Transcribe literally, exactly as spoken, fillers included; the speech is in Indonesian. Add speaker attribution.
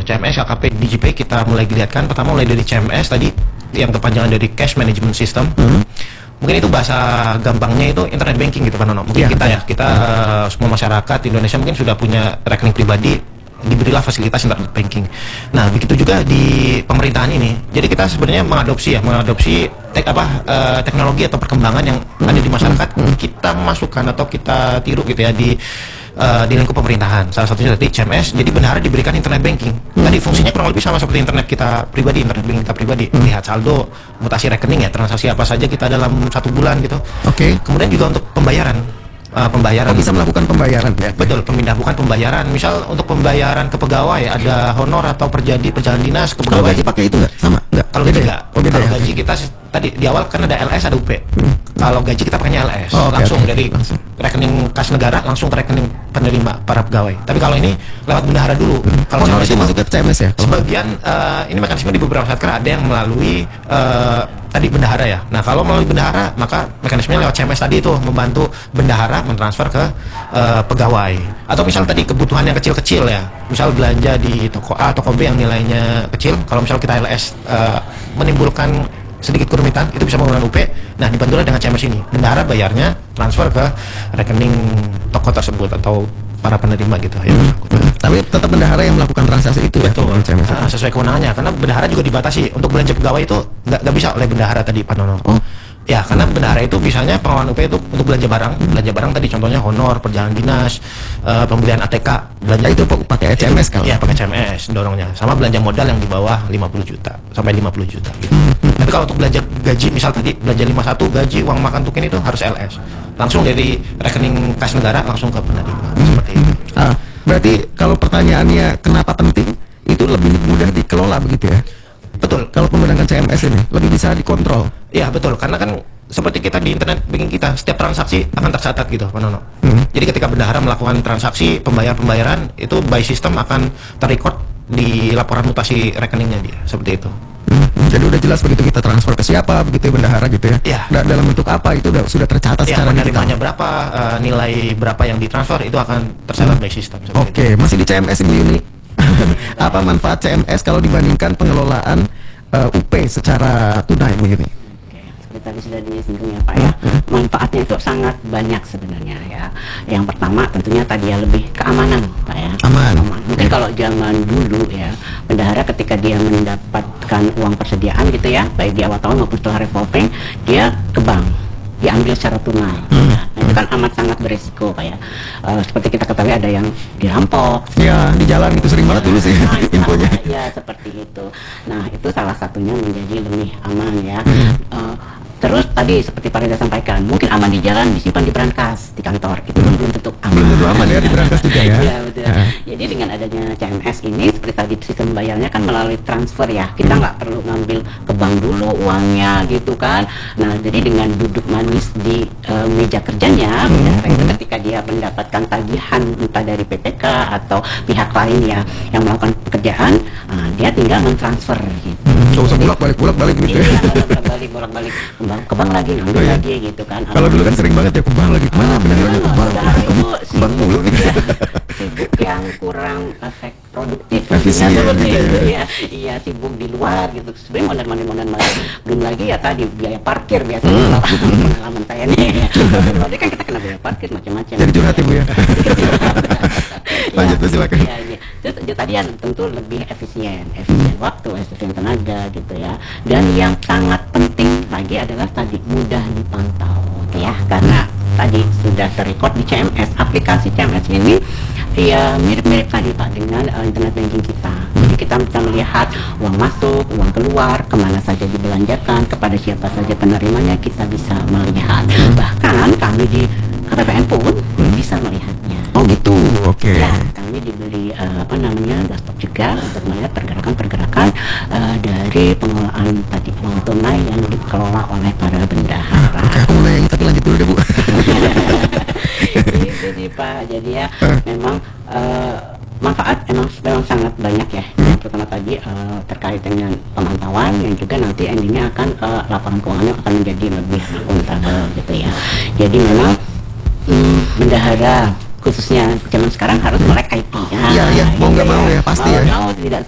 Speaker 1: C M S, K K P, DigiPay kita mulai lihatkan. Pertama mulai dari C M S tadi yang kepanjangan dari Cash Management System. Hmm. Mungkin itu bahasa gampangnya itu internet banking gitu Pak Nono. Mungkin ya, kita ya, kita ya. Uh, semua masyarakat Indonesia mungkin sudah punya rekening pribadi, diberilah fasilitas internet banking. Nah, begitu juga di pemerintahan ini. Jadi kita sebenarnya mengadopsi ya, mengadopsi tek apa uh, teknologi atau perkembangan yang hmm. ada di masyarakat, hmm. kita masukkan atau kita tiru gitu ya di Uh, di lingkup pemerintahan. Salah satunya tadi C M S, jadi bendahara diberikan internet banking. Tadi fungsinya kurang lebih sama seperti internet kita pribadi, internet banking kita pribadi. Lihat saldo, mutasi rekening ya, transaksi apa saja kita dalam satu bulan gitu.
Speaker 2: Oke. Okay.
Speaker 1: Kemudian juga untuk pembayaran. Uh, pembayaran
Speaker 2: oh, bisa melakukan pembayaran ya?
Speaker 1: Betul, pemindah bukan pembayaran. Misal untuk pembayaran ke pegawai ada honor atau perjadi perjalanan dinas ke pegawai.
Speaker 2: Kalau gaji pakai itu nggak? Sama? Nggak?
Speaker 1: Kalau gaji nggak.
Speaker 2: Oh, beda
Speaker 1: kalau
Speaker 2: ya?
Speaker 1: gaji kita tadi di awal kan ada L S ada U P. Hmm. Kalau gaji kita pakainya L S,
Speaker 2: oh, okay,
Speaker 1: langsung
Speaker 2: okay.
Speaker 1: dari
Speaker 2: langsung.
Speaker 1: rekening kas negara langsung ke rekening penerima para pegawai. Tapi kalau ini lewat bendahara dulu.
Speaker 2: Hmm.
Speaker 1: Kalau
Speaker 2: honor itu masuk ke C M S ya?
Speaker 1: Sebagian uh, ini mekanisme di beberapa saat kan ada yang melalui uh, tadi bendahara ya. Nah, kalau melalui bendahara maka mekanismenya lewat C M S tadi itu membantu bendahara mentransfer ke uh, pegawai. Atau misal tadi kebutuhan yang kecil-kecil ya. Misal belanja di toko A, toko B yang nilainya kecil. Kalau misal kita L S uh, menimbulkan sedikit kerumitan, itu bisa menggunakan U P. Nah, dibantulah dengan C M S ini. Bendahara bayarnya transfer ke rekening toko tersebut atau para penerima gitu ya.
Speaker 2: Hmm. Hmm. Tapi tetap bendahara yang melakukan transaksi itu.
Speaker 1: Betul.
Speaker 2: Ya, C M S.
Speaker 1: Nah, sesuai kewenangannya, karena bendahara juga dibatasi untuk belanja pegawai itu nggak bisa oleh bendahara tadi Pak Nono. Oh. Ya, karena bendahara itu misalnya pengelolaan U P itu untuk belanja barang, belanja barang tadi contohnya honor, perjalanan dinas, uh, pembelian A T K, belanja
Speaker 2: itu pakai C M S kalau.
Speaker 1: Ya, pakai C M S dorongnya. Sama belanja modal yang di bawah lima puluh juta sampai lima puluh juta gitu. Hmm. Tapi kalau untuk belanja gaji, misal tadi belanja lima puluh satu gaji, uang makan tukin itu harus L S. Langsung dari rekening kas negara langsung ke penerima. Hmm. Seperti itu.
Speaker 2: Ah, berarti kalau pertanyaannya kenapa penting, itu lebih mudah dikelola begitu ya?
Speaker 1: Betul.
Speaker 2: Kalau menggunakan C M S ini lebih bisa dikontrol.
Speaker 1: Iya betul, karena kan seperti kita di internet banking kita, setiap transaksi akan tercatat gitu, Pak Nono. Hmm. Jadi ketika bendahara melakukan transaksi pembayaran-pembayaran itu by system akan terrecord di laporan mutasi rekeningnya dia, seperti itu.
Speaker 2: Hmm. Jadi udah jelas begitu kita transfer ke siapa, begitu ya bendahara gitu ya.
Speaker 1: Ya.
Speaker 2: Da dalam bentuk apa itu udah sudah tercatat
Speaker 1: ya,
Speaker 2: secara
Speaker 1: penerimanya berapa, uh, nilai berapa yang ditransfer itu akan tercatat hmm. by system.
Speaker 2: Oke, okay. Masih di C M S ini Yuni. Apa manfaat C M S kalau dibandingkan pengelolaan uh, U P secara tunai Bu Yuni?
Speaker 3: Oke, tadi sudah disinggung ya Pak ya. Manfaatnya itu sangat banyak sebenarnya ya. Yang pertama tentunya tadi ya lebih keamanan Pak ya.
Speaker 2: Aman.
Speaker 3: Aman. Mungkin kalau zaman dulu ya, bendahara ketika dia mendapatkan uang persediaan gitu ya, baik di awal tahun maupun setelah revolving, dia ke bank, diambil secara tunai. Hmm. Nah, itu kan amat sangat beresiko Pak ya. Uh, seperti kita ketahui ada yang dirampok.
Speaker 2: Ya, di jalan itu sering banget dulu sih
Speaker 3: nah,
Speaker 2: infonya.
Speaker 3: Ya, seperti itu. Nah, itu salah satunya menjadi lebih aman ya.
Speaker 2: Hmm.
Speaker 3: Uh, Terus tadi seperti Pak Reza sampaikan, mungkin aman di jalan, disimpan di brankas, di kantor, itu belum tentu aman.
Speaker 2: Belum tentu aman ya di brankas juga ya.
Speaker 3: Iya betul. Ya. Jadi dengan adanya C M S ini, seperti tadi sistem bayarnya kan melalui transfer ya, kita nggak perlu ngambil ke bank dulu uangnya gitu kan. Nah jadi dengan duduk manis di uh, meja kerjanya, hmm. itu ketika dia mendapatkan tagihan entah dari P P K atau pihak lain ya yang melakukan pekerjaan, uh, dia tinggal mentransfer gitu.
Speaker 2: Nggak usah bolak-balik bolak-balik gitu ya.
Speaker 3: Bolak-balik bolak-balik ke bank lagi ngambil oh, iya. lagi gitu kan.
Speaker 2: Kalau dulu kan sering banget ya ke bank lagi kemana benar-benar ke bank.
Speaker 3: Ke bank mulu gitu. Sibuk yang kurang efek produktif.
Speaker 2: Efisien gitu
Speaker 3: ya. Iya sibuk di luar gitu. Sebenarnya modal-modal modal belum lagi ya tadi biaya parkir biasanya pengalaman saya nih. Jadi kan kita kena biaya parkir macam-macam.
Speaker 2: Jadi curhat Ibu ya. Lanjut ya, silakan.
Speaker 3: Ya, ya. Terus tadi ya tentu lebih efisien, efisien waktu, efisien tenaga gitu ya. Dan yang sangat penting lagi adalah tadi mudah dipantau ya, karena tadi sudah terrecord di C M S. Aplikasi C M S ini ya mirip-mirip tadi Pak dengan uh, internet banking kita. Jadi kita bisa melihat uang masuk, uang keluar, kemana saja dibelanjakan, kepada siapa saja penerimanya kita bisa melihat. Bahkan kami di K P P N pun bisa melihatnya.
Speaker 2: Oh gitu, oke. Okay.
Speaker 3: Ya, kami diberi uh, apa namanya dashboard juga untuk melihat pergerakan-pergerakan uh, dari pengelolaan tadi uang tunai yang dikelola oleh para bendahara.
Speaker 2: Oke, aku mulai yang tapi lanjut dulu deh Bu.
Speaker 3: Itu sih Pak, jadi ya memang uh, manfaat emang memang sangat banyak ya. Yang pertama tadi uh, terkait dengan pemantauan yang juga nanti endingnya akan uh, laporan keuangannya akan menjadi lebih akuntabel gitu ya. Jadi memang hmm, bendahara khususnya zaman sekarang harus melek I T.
Speaker 2: Iya, iya, mau nggak mau ya, pasti
Speaker 3: mau,
Speaker 2: ya.
Speaker 3: Mau tidak